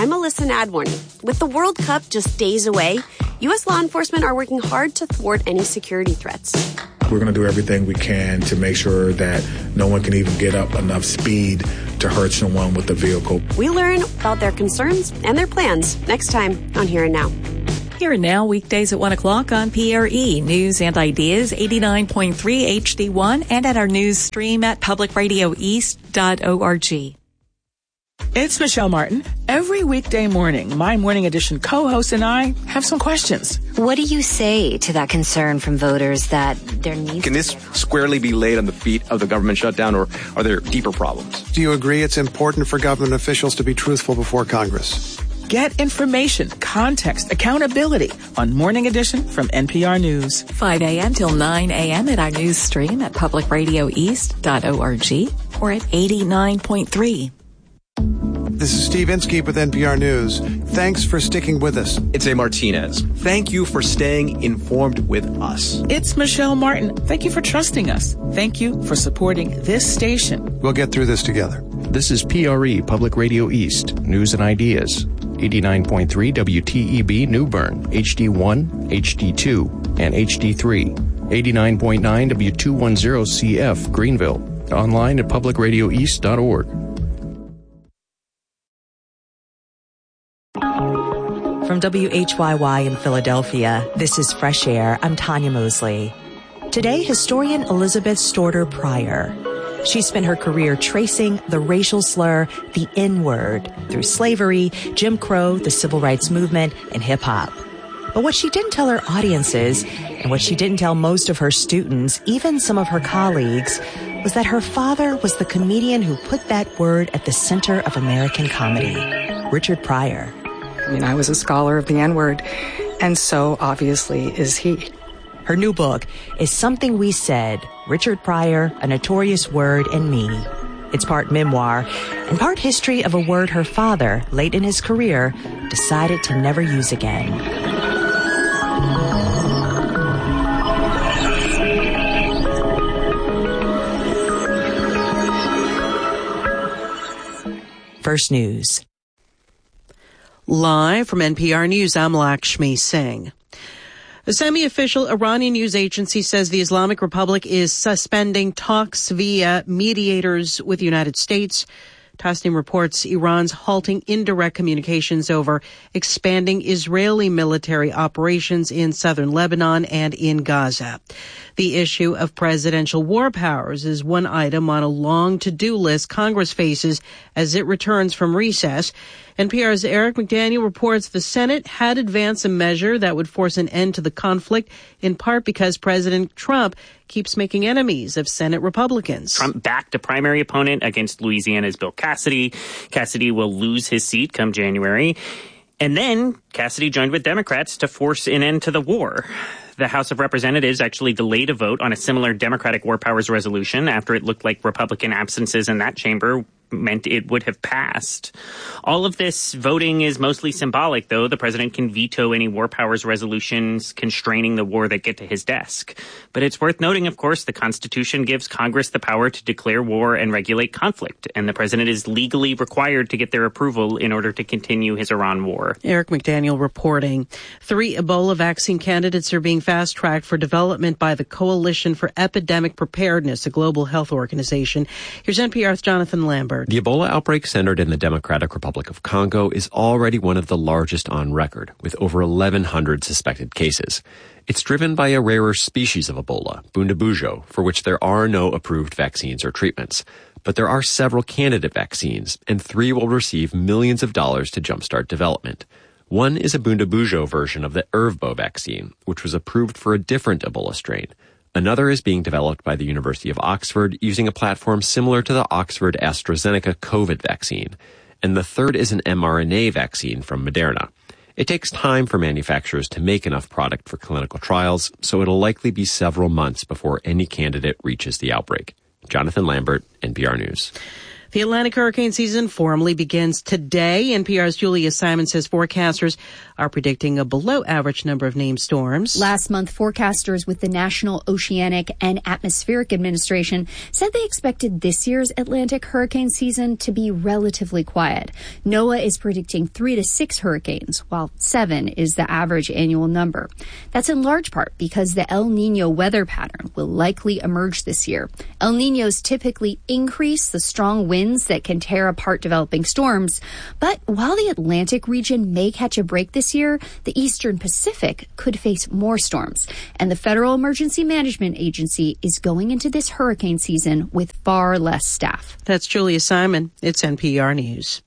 I'm Alyssa Nadworny. With the World Cup just days away, U.S. law enforcement are working hard to thwart any security threats. We're going to do everything we can to make sure that no one can even get up enough speed to hurt someone with the vehicle. We learn about their concerns and their plans next time on Here and Now. Here and Now, weekdays at 1 o'clock on PRE. News and Ideas, 89.3 HD1, and at our news stream at publicradioeast.org. It's Michelle Martin. Every weekday morning, my Morning Edition co-host and I have some questions. What do you say to that concern from voters that there needs Can this squarely be laid on the feet of the government shutdown, or are there deeper problems? Do you agree it's important for government officials to be truthful before Congress? Get information, context, accountability on Morning Edition from NPR News. 5 a.m. till 9 a.m. at our news stream at publicradioeast.org or at 89.3. This is Steve Inskeep with NPR News. Thanks for sticking with us. It's A. Martinez. Thank you for staying informed with us. It's Michelle Martin. Thank you for trusting us. Thank you for supporting this station. We'll get through this together. This is PRE, Public Radio East, News and Ideas. 89.3 WTEB New Bern, HD1, HD2, and HD3. 89.9 W210CF Greenville. Online at publicradioeast.org. From WHYY in Philadelphia, this is Fresh Air. I'm Tanya Mosley. Today, historian Elizabeth Storter Pryor. She spent her career tracing the racial slur, the N-word, through slavery, Jim Crow, the civil rights movement, and hip-hop. But what she didn't tell her audiences, and what she didn't tell most of her students, even some of her colleagues, was that her father was the comedian who put that word at the center of American comedy, Richard Pryor. I mean, I was a scholar of the N-word, and so obviously is he. Her new book is Something We Said, Richard Pryor, A Notorious Word and Me. It's part memoir and part history of a word her father, late in his career, decided to never use again. First News. Live from NPR News, I'm Lakshmi Singh. A semi-official Iranian news agency says the Islamic Republic is suspending talks via mediators with the United States. Tasnim reports Iran's halting indirect communications over expanding Israeli military operations in southern Lebanon and in Gaza. The issue of presidential war powers is one item on a long to-do list Congress faces as it returns from recess. NPR's Eric McDaniel reports the Senate had advanced a measure that would force an end to the conflict, in part because President Trump keeps making enemies of Senate Republicans. Trump backed a primary opponent against Louisiana's Bill Cassidy. Cassidy will lose his seat come January. And then Cassidy joined with Democrats to force an end to the war. The House of Representatives actually delayed a vote on a similar Democratic war powers resolution after it looked like Republican absences in that chamber meant it would have passed. All of this voting is mostly symbolic, though. The president can veto any war powers resolutions constraining the war that get to his desk. But it's worth noting, of course, the Constitution gives Congress the power to declare war and regulate conflict, and the president is legally required to get their approval in order to continue his Iran war. Eric McDaniel reporting. 3 Ebola vaccine candidates are being fast-tracked for development by the Coalition for Epidemic Preparedness, a global health organization. Here's NPR's Jonathan Lambert. The Ebola outbreak centered in the Democratic Republic of Congo is already one of the largest on record, with over 1,100 suspected cases. It's driven by a rarer species of Ebola, Bundibugyo, for which there are no approved vaccines or treatments. But there are several candidate vaccines, and 3 will receive millions of dollars to jumpstart development. One is a Bundibugyo version of the Ervbo vaccine, which was approved for a different Ebola strain. Another is being developed by the University of Oxford using a platform similar to the Oxford AstraZeneca COVID vaccine. And the third is an mRNA vaccine from Moderna. It takes time for manufacturers to make enough product for clinical trials, so it'll likely be several months before any candidate reaches the outbreak. Jonathan Lambert, NPR News. The Atlantic hurricane season formally begins today. NPR's Julia Simon says forecasters are predicting a below-average number of named storms. Last month, forecasters with the National Oceanic and Atmospheric Administration said they expected this year's Atlantic hurricane season to be relatively quiet. NOAA is predicting 3 to 6 hurricanes, while 7 is the average annual number. That's in large part because the El Nino weather pattern will likely emerge this year. El Ninos typically increase the strong winds that can tear apart developing storms. But while the Atlantic region may catch a break this year, the Eastern Pacific could face more storms. And the Federal Emergency Management Agency is going into this hurricane season with far less staff. That's Julia Simon. It's NPR News.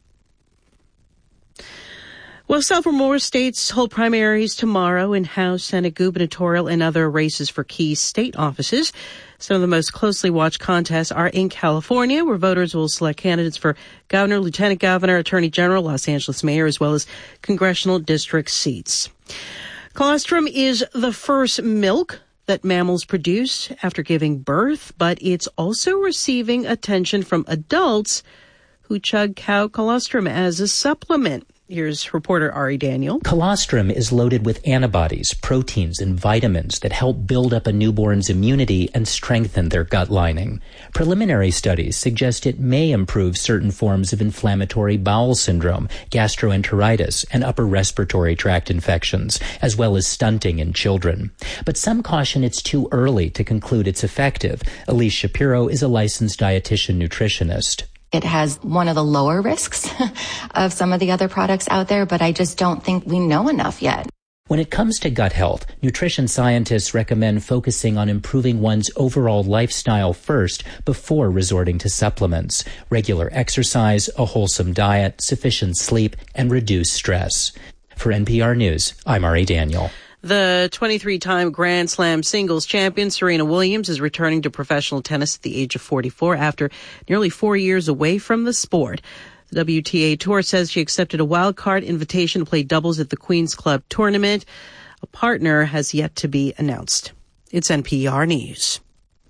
Well, several more states hold primaries tomorrow in House, Senate, gubernatorial, and other races for key state offices. Some of the most closely watched contests are in California, where voters will select candidates for governor, lieutenant governor, attorney general, Los Angeles mayor, as well as congressional district seats. Colostrum is the first milk that mammals produce after giving birth, but it's also receiving attention from adults who chug cow colostrum as a supplement. Here's reporter Ari Daniel. Colostrum is loaded with antibodies, proteins, and vitamins that help build up a newborn's immunity and strengthen their gut lining. Preliminary studies suggest it may improve certain forms of inflammatory bowel syndrome, gastroenteritis, and upper respiratory tract infections, as well as stunting in children. But some caution it's too early to conclude it's effective. Elise Shapiro is a licensed dietitian nutritionist. It has one of the lower risks of some of the other products out there, but I just don't think we know enough yet. When it comes to gut health, nutrition scientists recommend focusing on improving one's overall lifestyle first before resorting to supplements. Regular exercise, a wholesome diet, sufficient sleep, and reduced stress. For NPR News, I'm Ari Daniel. The 23-time Grand Slam singles champion Serena Williams is returning to professional tennis at the age of 44 after nearly 4 years away from the sport. The WTA Tour says she accepted a wild card invitation to play doubles at the Queen's Club tournament. A partner has yet to be announced. It's NPR News.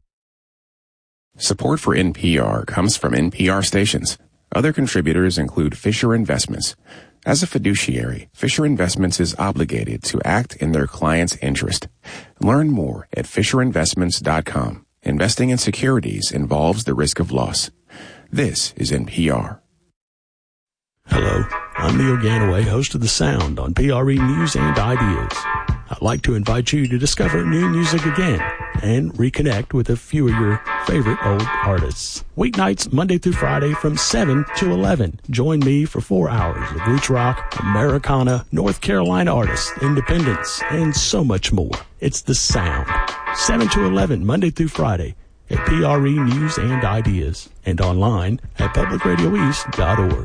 Support for NPR comes from NPR stations. Other contributors include Fisher Investments. As a fiduciary, Fisher Investments is obligated to act in their client's interest. Learn more at FisherInvestments.com. Investing in securities involves the risk of loss. This is NPR. Hello, I'm Neil Ganaway, host of The Sound on PRE News and Ideas. I'd like to invite you to discover new music again and reconnect with a few of your favorite old artists. Weeknights, Monday through Friday from 7 to 11. Join me for 4 hours of roots rock, Americana, North Carolina artists, independents, and so much more. It's The Sound. 7 to 11, Monday through Friday at PRE News and Ideas and online at publicradioeast.org.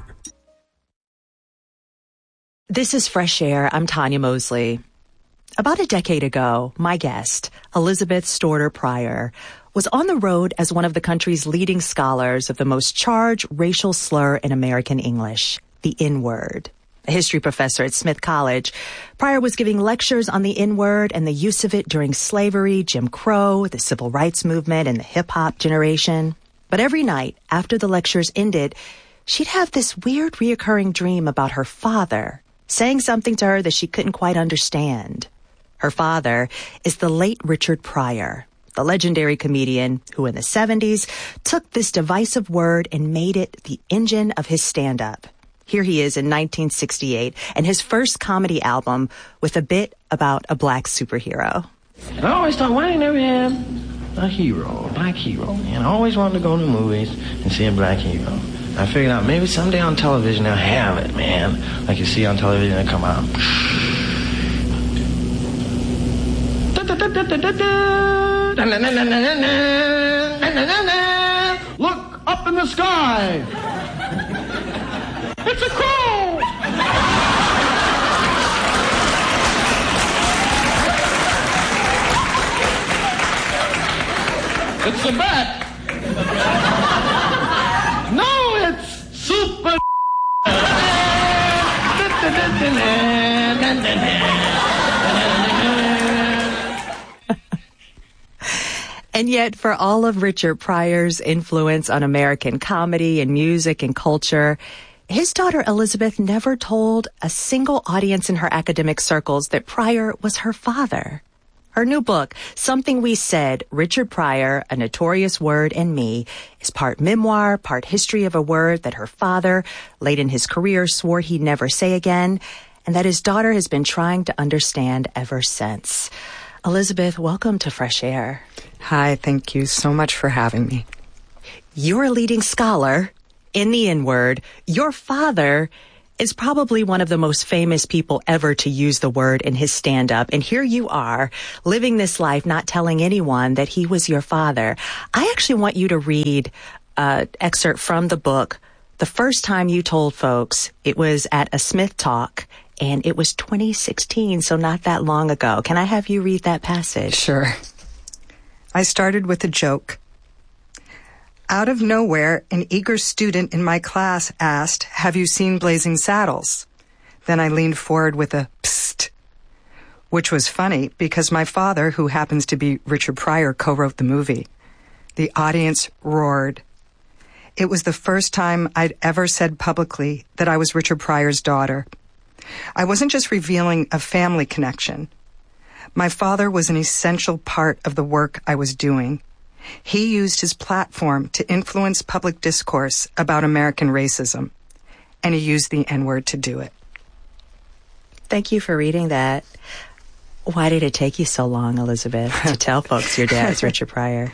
This is Fresh Air. I'm Tanya Mosley. About a decade ago, my guest, Elizabeth Storter Pryor, was on the road as one of the country's leading scholars of the most charged racial slur in American English, the N-word. A history professor at Smith College, Pryor was giving lectures on the N-word and the use of it during slavery, Jim Crow, the civil rights movement, and the hip-hop generation. But every night, after the lectures ended, she'd have this weird reoccurring dream about her father saying something to her that she couldn't quite understand. Her father is the late Richard Pryor, the legendary comedian who in the 70s took this divisive word and made it the engine of his stand-up. Here he is in 1968 and his first comedy album with a bit about a black superhero. I always thought, why I never had a hero, a black hero? And I always wanted to go to the movies and see a black hero. I figured out maybe someday on television they'll have it, man. Like you see on television, they come out. Look up in the sky. It's a crow. It's a bat. No, it's super. And yet, for all of Richard Pryor's influence on American comedy and music and culture, his daughter Elizabeth never told a single audience in her academic circles that Pryor was her father. Her new book, Something We Said, Richard Pryor, A Notorious Word and Me, is part memoir, part history of a word that her father, late in his career, swore he'd never say again, and that his daughter has been trying to understand ever since. Elizabeth, welcome to Fresh Air. Hi, thank you so much for having me. You're a leading scholar in the N-word. Your father is probably one of the most famous people ever to use the word in his stand-up. And here you are, living this life, not telling anyone that he was your father. I actually want you to read an excerpt from the book. The first time you told folks, it was at a Smith Talk, and it was 2016, so not that long ago. Can I have you read that passage? Sure. I started with a joke. Out of nowhere, an eager student in my class asked, "Have you seen Blazing Saddles?" Then I leaned forward with a psst, which was funny because my father, who happens to be Richard Pryor, co-wrote the movie. The audience roared. It was the first time I'd ever said publicly that I was Richard Pryor's daughter. I wasn't just revealing a family connection. My father was an essential part of the work I was doing. He used his platform to influence public discourse about American racism, and he used the N-word to do it. Thank you for reading that. Why did it take you so long, Elizabeth, to tell folks your dad's Richard Pryor?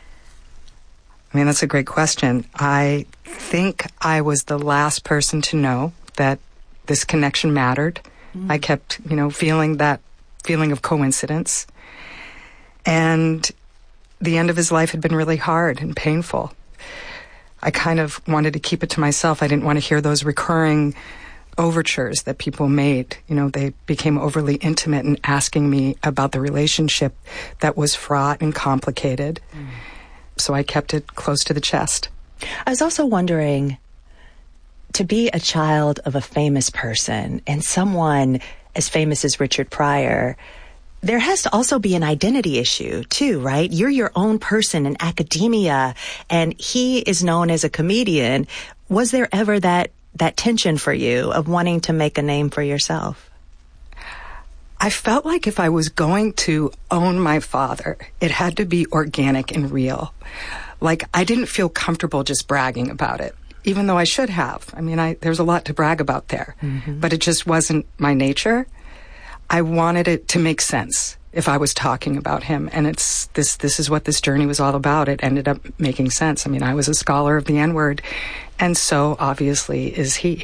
I mean, that's a great question. I think I was the last person to know that this connection mattered. I kept, feeling that feeling of coincidence. And the end of his life had been really hard and painful. I kind of wanted to keep it to myself. I didn't want to hear those recurring overtures that people made. They became overly intimate in asking me about the relationship that was fraught and complicated. So I kept it close to the chest. I was also wondering, to be a child of a famous person and someone as famous as Richard Pryor, there has to also be an identity issue, too, right? You're your own person in academia, and he is known as a comedian. Was there ever that tension for you of wanting to make a name for yourself? I felt like if I was going to own my father, it had to be organic and real. Like, I didn't feel comfortable just bragging about it, even though I should have. I mean, there's a lot to brag about there, but it just wasn't my nature. I wanted it to make sense if I was talking about him, and this is what this journey was all about. It ended up making sense. I mean, I was a scholar of the N-word, and so obviously is he.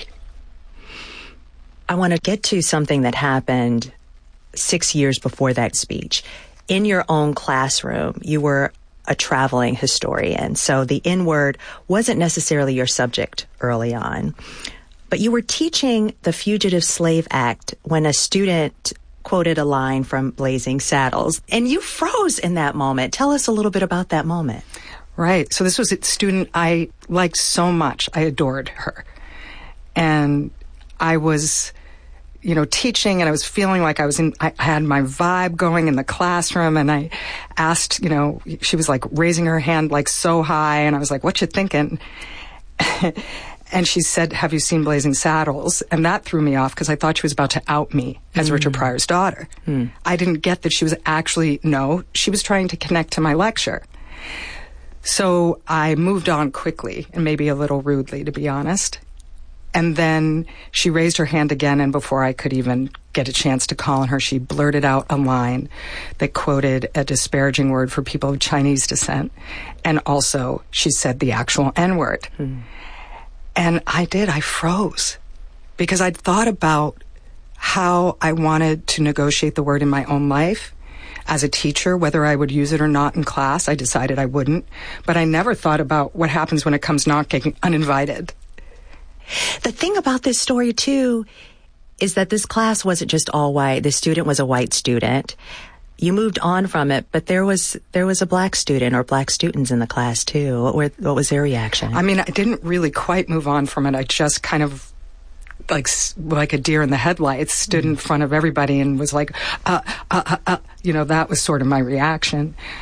I want to get to something that happened 6 years before that speech. In your own classroom, you were a traveling historian, so the N-word wasn't necessarily your subject early on. But you were teaching the Fugitive Slave Act when a student quoted a line from Blazing Saddles, and you froze in that moment. Tell us a little bit about that moment. Right. So this was a student I liked so much. I adored her. And I was, teaching, and I was feeling like I had my vibe going in the classroom, and I asked, she was like raising her hand like so high, and I was like, "What you thinking?" And she said, "Have you seen Blazing Saddles?" And that threw me off because I thought she was about to out me as Richard Pryor's daughter. I didn't get that she was she was trying to connect to my lecture. So I moved on quickly, and maybe a little rudely, to be honest. And then she raised her hand again, and before I could even get a chance to call on her, she blurted out a line that quoted a disparaging word for people of Chinese descent. And also, she said the actual N-word. And I froze, because I'd thought about how I wanted to negotiate the word in my own life. As a teacher, whether I would use it or not in class, I decided I wouldn't. But I never thought about what happens when it comes knocking uninvited. The thing about this story, too, is that this class wasn't just all white. The student was a white student. You moved on from it, but there was a black student or black students in the class too. What was their reaction? I mean, I didn't really quite move on from it. I just kind of, like a deer in the headlights, stood in front of everybody and was like, that was sort of my reaction.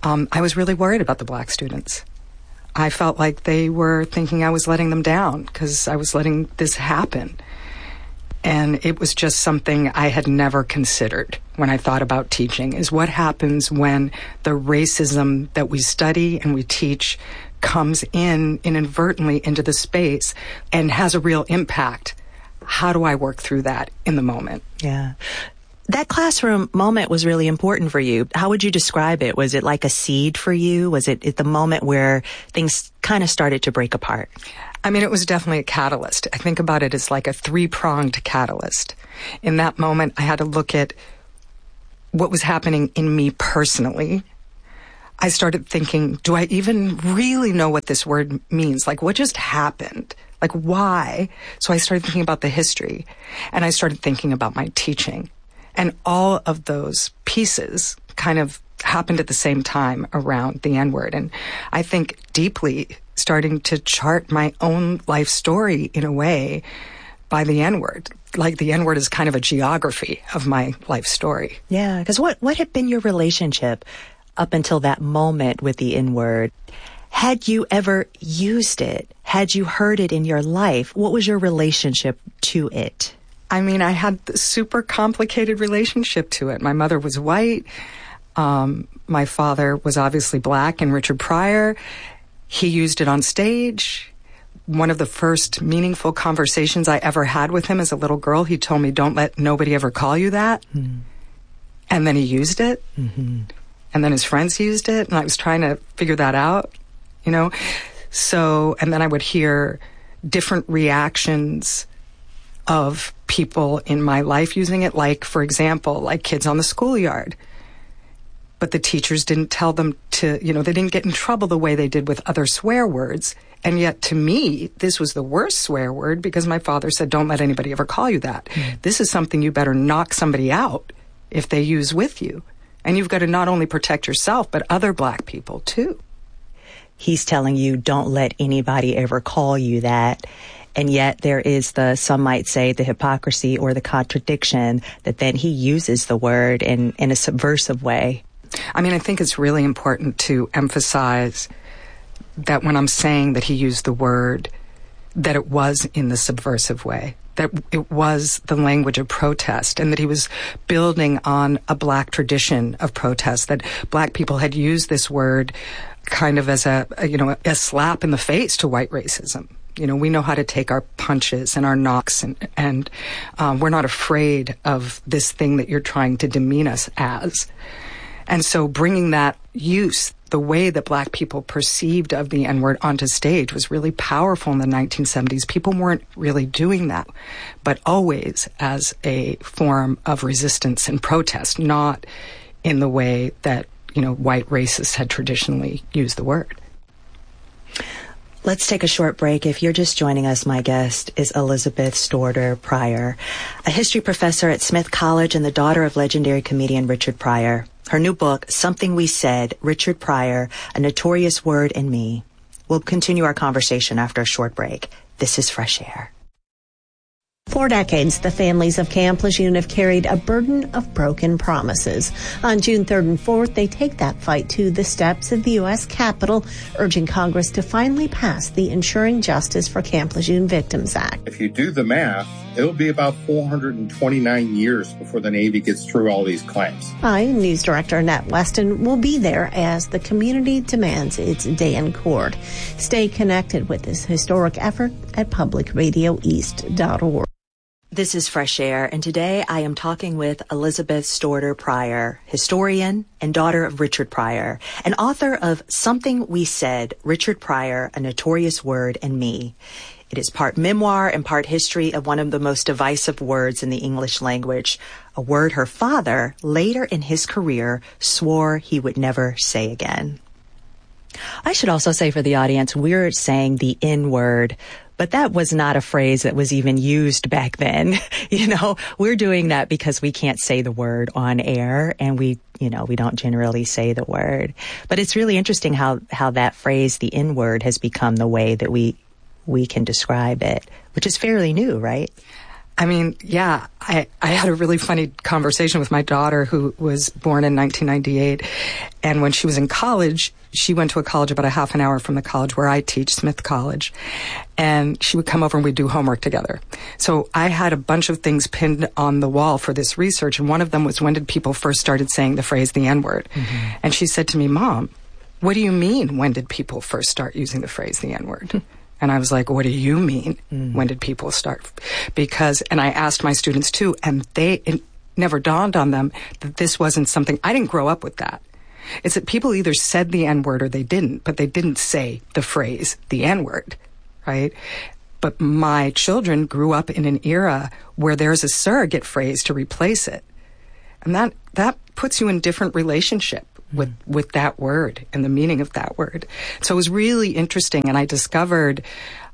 I was really worried about the black students. I felt like they were thinking I was letting them down because I was letting this happen. And it was just something I had never considered when I thought about teaching, is what happens when the racism that we study and we teach comes in inadvertently into the space and has a real impact. How do I work through that in the moment? Yeah. That classroom moment was really important for you. How would you describe it? Was it like a seed for you? Was it at the moment where things kind of started to break apart? I mean, it was definitely a catalyst. I think about it as like a three-pronged catalyst. In that moment, I had to look at what was happening in me personally. I started thinking, do I even really know what this word means? Like, what just happened? Like, why? So I started thinking about the history, and I started thinking about my teaching. And all of those pieces kind of happened at the same time around the N-word. And I think deeply starting to chart my own life story in a way by the N-word. Like the N-word is kind of a geography of my life story. Yeah, because what had been your relationship up until that moment with the N-word? Had you ever used it? Had you heard it in your life? What was your relationship to it? I mean, I had a super complicated relationship to it. My mother was white. My father was obviously black, and Richard Pryor. He used it on stage. One of the first meaningful conversations I ever had with him as a little girl, he told me, don't let nobody ever call you that. Mm. And then he used it. Mm-hmm. And then his friends used it. And I was trying to figure that out, you know. So, and then I would hear different reactions of people in my life using it, like, for example, like kids on the schoolyard. But the teachers didn't tell them to, you know, they didn't get in trouble the way they did with other swear words. And yet, to me, this was the worst swear word because my father said, don't let anybody ever call you that. Mm. This is something you better knock somebody out if they use with you. And you've got to not only protect yourself, but other black people, too. He's telling you, don't let anybody ever call you that. And yet there is some might say, the hypocrisy or the contradiction that then he uses the word in a subversive way. I mean, I think it's really important to emphasize that when I'm saying that he used the word, that it was in the subversive way, that it was the language of protest, and that he was building on a black tradition of protest, that black people had used this word kind of as a slap in the face to white racism. You know, we know how to take our punches and our knocks, and we're not afraid of this thing that you're trying to demean us as. And so bringing that use, the way that black people perceived of the N-word onto stage was really powerful in the 1970s. People weren't really doing that, but always as a form of resistance and protest, not in the way that, you know, white racists had traditionally used the word. Let's take a short break. If you're just joining us, my guest is Elizabeth Storter Pryor, a history professor at Smith College and the daughter of legendary comedian Richard Pryor. Her new book, Something We Said, Richard Pryor, A Notorious Word and Me. We'll continue our conversation after a short break. This is Fresh Air. For decades, the families of Camp Lejeune have carried a burden of broken promises. On June 3rd and 4th, they take that fight to the steps of the U.S. Capitol, urging Congress to finally pass the Ensuring Justice for Camp Lejeune Victims Act. If you do the math, it'll be about 429 years before the Navy gets through all these claims. News Director Annette Weston will be there as the community demands its day in court. Stay connected with this historic effort at publicradioeast.org. This is Fresh Air, and today I am talking with Elizabeth Storter Pryor, historian and daughter of Richard Pryor, and author of Something We Said, Richard Pryor, A Notorious Word and Me. It is part memoir and part history of one of the most divisive words in the English language, a word her father, later in his career, swore he would never say again. I should also say for the audience, we're saying the N-word, but that was not a phrase that was even used back then. You know, we're doing that because we can't say the word on air, and we don't generally say the word. But it's really interesting how that phrase, the N-word, has become the way that we can describe it, which is fairly new, right? I mean, yeah, I had a really funny conversation with my daughter who was born in 1998. And when she was in college, she went to a college about a half an hour from the college where I teach, Smith College. And she would come over and we'd do homework together. So I had a bunch of things pinned on the wall for this research. And one of them was, when did people first started saying the phrase, the N-word? Mm-hmm. And she said to me, Mom, what do you mean, when did people first start using the phrase, the N-word? And I was like, what do you mean? When did people start? And I asked my students too, and it never dawned on them that this wasn't something, I didn't grow up with that. It's that people either said the N-word or they didn't, but they didn't say the phrase, the N-word, right? But my children grew up in an era where there's a surrogate phrase to replace it. And that puts you in different relationship with that word and the meaning of that word. So it was really interesting, and I discovered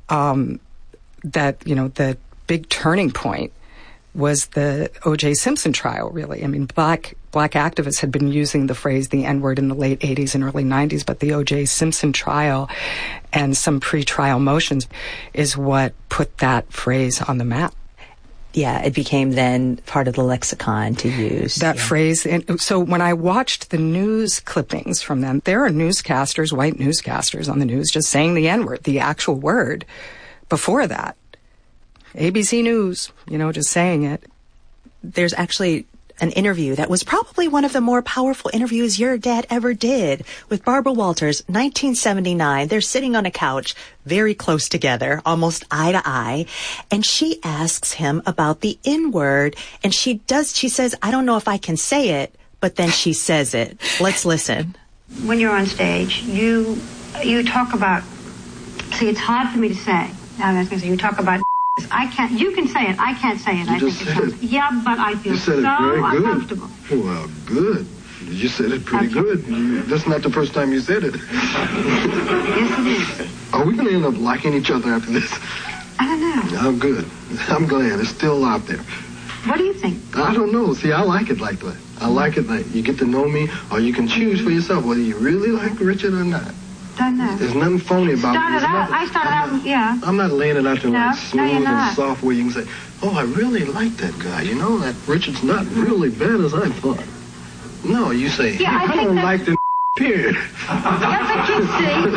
that, the big turning point was the O.J. Simpson trial, really. I mean, black activists had been using the phrase, the N-word, in the late 80s and early 90s, but the O.J. Simpson trial and some pre-trial motions is what put that phrase on the map. Yeah, it became then part of the lexicon to use. That phrase. And so when I watched the news clippings from them, there are newscasters, white newscasters on the news just saying the N-word, the actual word. Before that, ABC News, just saying it. There's actually an interview that was probably one of the more powerful interviews your dad ever did with Barbara Walters, 1979. They're sitting on a couch very close together, almost eye to eye. And she asks him about the N-word. And she says, I don't know if I can say it, but then she says it. Let's listen. When you're on stage, you talk about, see, it's hard for me to say. I was going to say, you talk about, I can't, you can say it, I can't say it. You I just think said it's yeah, but I feel so uncomfortable. Well, good. You said it pretty good. That's not the first time you said it. Yes, it is. Are we going to end up liking each other after this? I don't know. I'm good. I'm glad. It's still out there. What do you think? I don't know. See, I like it like that. I like it like you get to know me, or you can choose for yourself whether you really like Richard or not. Don't know. There's nothing phony about it. I started out, yeah. I'm not laying it out there like smooth you're not. and soft where you can say, oh, I really like that guy. That Richard's not really bad as I thought. No, you say, yeah, I don't like the period. Yeah, but you see,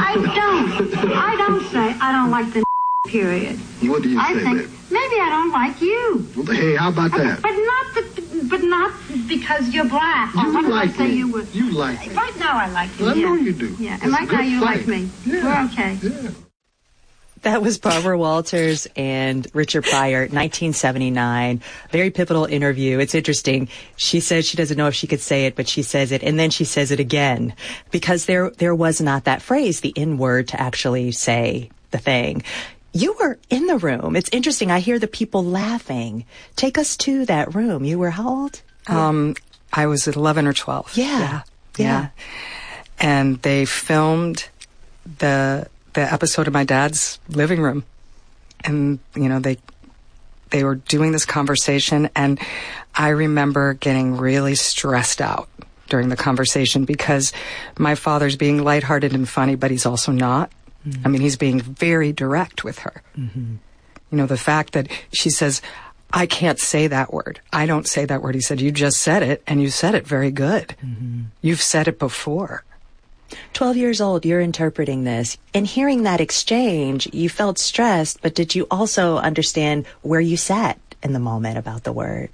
I don't say I don't like the period. What do you say, I think maybe I don't like you. Hey, how about that? But not because you're black. You like me. You like me. Right now I like you. I know you do. Yeah, and right now you like me. Yeah. We're okay. Yeah. That was Barbara Walters and Richard Pryor, 1979. Very pivotal interview. It's interesting. She says she doesn't know if she could say it, but she says it, and then she says it again. Because there was not that phrase, the N-word, to actually say the thing. You were in the room. It's interesting. I hear the people laughing. Take us to that room. You were how old? I was 11 or 12. Yeah. And they filmed the episode of my dad's living room. And, they were doing this conversation, and I remember getting really stressed out during the conversation because my father's being lighthearted and funny, but he's also not. I mean, he's being very direct with her. Mm-hmm. The fact that she says, I can't say that word. I don't say that word. He said, you just said it, and you said it very good. Mm-hmm. You've said it before. 12 years old, you're interpreting this. In hearing that exchange, you felt stressed, but did you also understand where you sat in the moment about the word?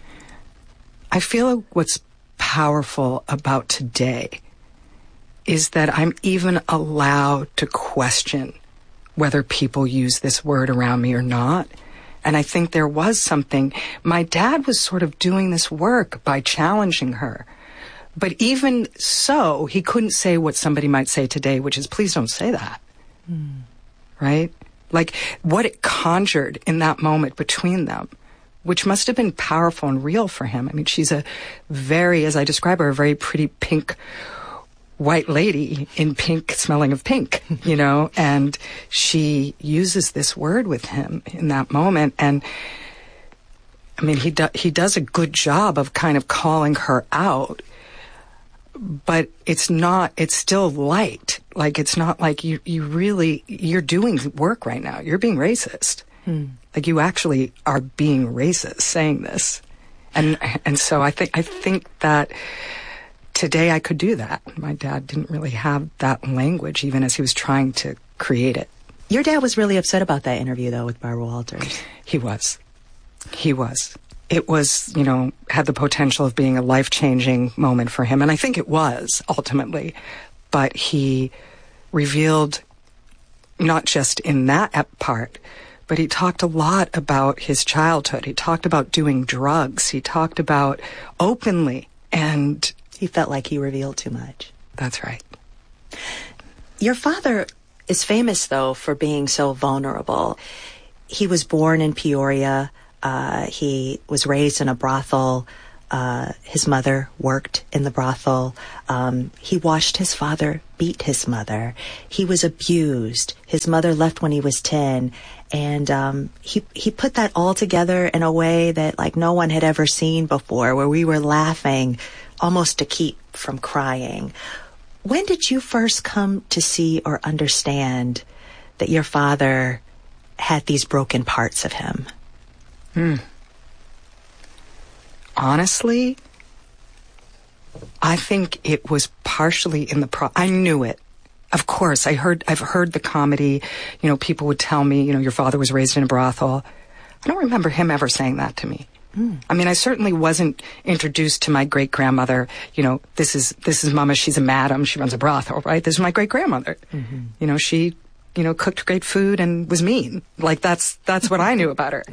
I feel what's powerful about today is that I'm even allowed to question whether people use this word around me or not. And I think there was something. My dad was sort of doing this work by challenging her. But even so, he couldn't say what somebody might say today, which is, please don't say that. Right? Like, what it conjured in that moment between them, which must have been powerful and real for him. I mean, she's a very, as I describe her, a very pretty pink white lady in pink, smelling of pink, and she uses this word with him in that moment. And I mean, he does a good job of kind of calling her out, but it's still light. Like, it's not like you're doing work right now. You're being racist. Like, you actually are being racist saying this. And so I think that today I could do that. My dad didn't really have that language, even as he was trying to create it. Your dad was really upset about that interview, though, with Barbara Walters. He was. It was, had the potential of being a life-changing moment for him. And I think it was, ultimately. But he revealed, not just in that part, but he talked a lot about his childhood. He talked about doing drugs. He talked about openly. And he felt like he revealed too much. That's right. Your father is famous, though, for being so vulnerable. He was born in Peoria. He was raised in a brothel. His mother worked in the brothel. He watched his father beat his mother. He was abused. His mother left when he was 10. And he put that all together in a way that, like, no one had ever seen before, where we were laughing almost to keep from crying. When did you first come to see or understand that your father had these broken parts of him? Honestly, I think it was partially in I knew it. Of course, I've heard the comedy. People would tell me, your father was raised in a brothel. I don't remember him ever saying that to me. I mean, I certainly wasn't introduced to my great-grandmother. This is Mama. She's a madam. She runs a brothel, right? This is my great-grandmother. She, cooked great food and was mean. Like, that's what I knew about her.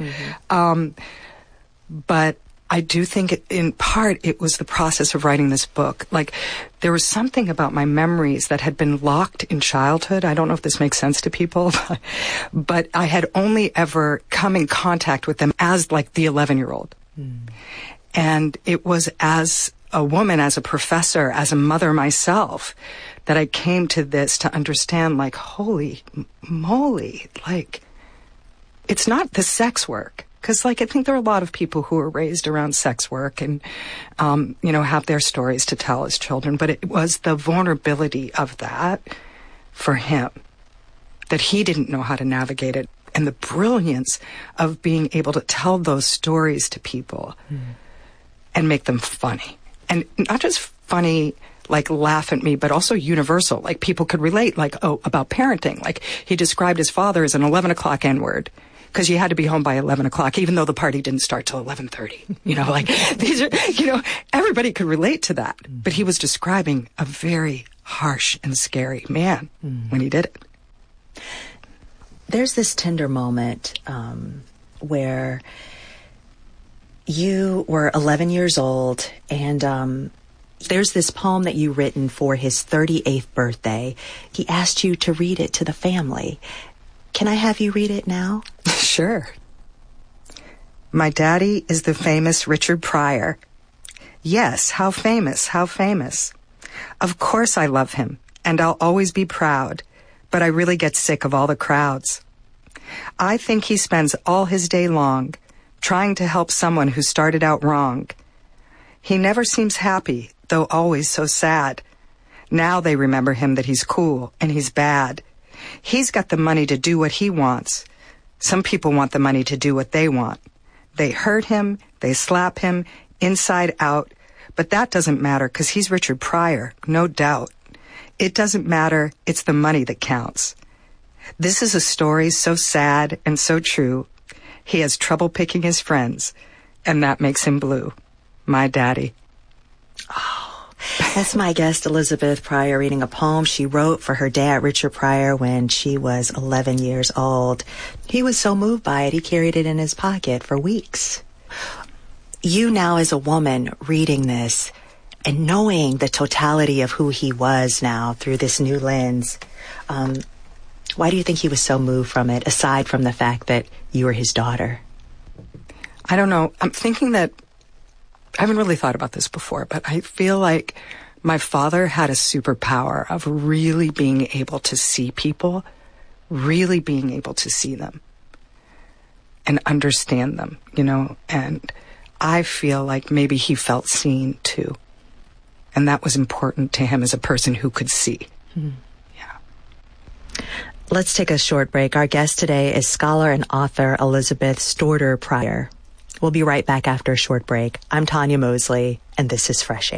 But I do think in part it was the process of writing this book. Like, there was something about my memories that had been locked in childhood. I don't know if this makes sense to people, but I had only ever come in contact with them as, like, the 11-year-old. And it was as a woman, as a professor, as a mother myself, that I came to this to understand, like, holy moly, like, it's not the sex work. Because, like, I think there are a lot of people who are raised around sex work and, have their stories to tell as children. But it was the vulnerability of that for him, that he didn't know how to navigate it. And the brilliance of being able to tell those stories to people and make them funny. And not just funny, like, laugh at me, but also universal. Like, people could relate, like, about parenting. Like, he described his father as an 11 o'clock N-word. Because you had to be home by 11 o'clock, even though the party didn't start till 11:30. These are, everybody could relate to that. But he was describing a very harsh and scary man when he did it. There's this tender moment where you were 11 years old, and there's this poem that you written for his 38th birthday. He asked you to read it to the family. Can I have you read it now? Sure. My daddy is the famous Richard Pryor. Yes, how famous, how famous. Of course I love him, and I'll always be proud, but I really get sick of all the crowds. I think he spends all his day long trying to help someone who started out wrong. He never seems happy, though always so sad. Now they remember him that he's cool and he's bad. He's got the money to do what he wants. Some people want the money to do what they want. They hurt him, they slap him, inside out, but that doesn't matter because he's Richard Pryor, no doubt. It doesn't matter, it's the money that counts. This is a story so sad and so true. He has trouble picking his friends, and that makes him blue. My daddy. Oh. That's my guest, Elizabeth Pryor, reading a poem she wrote for her dad, Richard Pryor, when she was 11 years old. He was so moved by it, he carried it in his pocket for weeks. You now, as a woman, reading this and knowing the totality of who he was now through this new lens, why do you think he was so moved from it, aside from the fact that you were his daughter? I don't know. I'm thinking that I haven't really thought about this before, but I feel like my father had a superpower of really being able to see people, really being able to see them and understand them, and I feel like maybe he felt seen too. And that was important to him as a person who could see. Yeah. Let's take a short break. Our guest today is scholar and author Elizabeth Storter Pryor. We'll be right back after a short break. I'm Tanya Mosley, and this is Fresh Air.